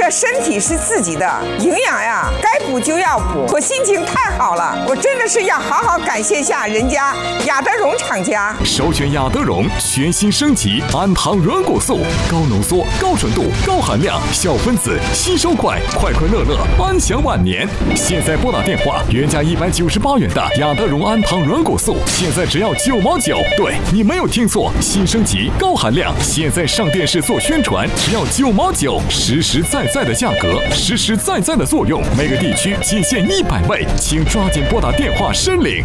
得身体是自己的，营养呀该补就要补。我心情太好了，我真的是要好好感谢下人家雅德荣厂家。 首选雅德荣全新升级氨糖软骨素，高浓缩、高纯度、高含量，小分子吸收快，快快乐乐，安享晚年。现在拨打电话，原价198元的雅德荣氨糖软骨素，现在只要9毛9。对，你没有听错，新升级高含量，现在上电视做宣传，只要9毛9，实实在在的价格，实实在在的作用，每个地区仅限100位，请抓紧拨打电话申领。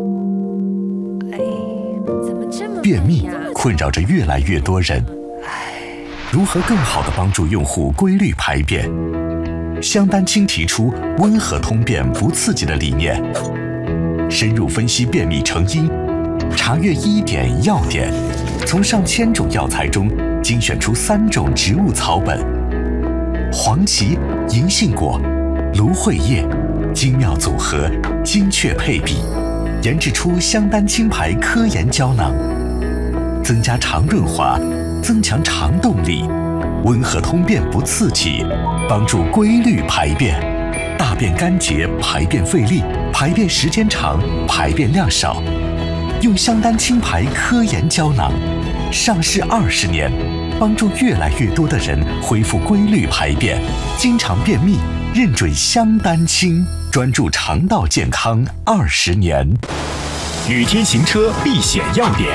便秘困扰着越来越多人，如何更好地帮助用户规律排便？香丹青提出温和通便不刺激的理念，深入分析便秘成因，查阅医典药典，从上千种药材中精选出3种植物草本，黄芪、银杏果、芦荟叶，精妙组合，精确配比，研制出香丹青牌科研胶囊，增加肠润滑，增强肠动力，温和通便不刺激，帮助规律排便，大便干结，排便费力，排便时间长，排便量少。用香丹青牌科研胶囊，上市20年，帮助越来越多的人恢复规律排便，经常便秘，认准香丹青，专注肠道健康20年。 雨天行车避险要点。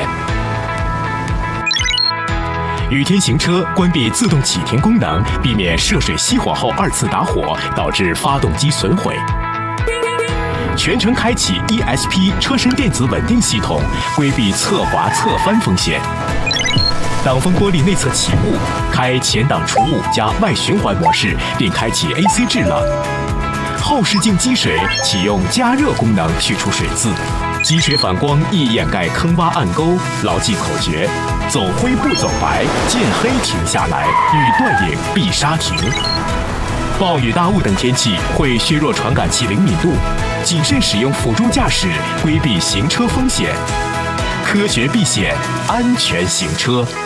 雨天行车关闭自动启停功能，避免涉水熄火后2次打火，导致发动机损毁。全程开启 ESP 车身电子稳定系统，规避侧滑侧翻风险。挡风玻璃内侧起雾，开前挡除雾加外循环模式，并开启 AC 制冷。后视镜积水启用加热功能，去除水渍。积水反光易掩盖坑洼暗沟，牢记口诀：走灰不走白，见黑停下来，遇断影必刹停。暴雨大雾等天气会削弱传感器灵敏度，谨慎使用辅助驾驶，规避行车风险。科学避险，安全行车。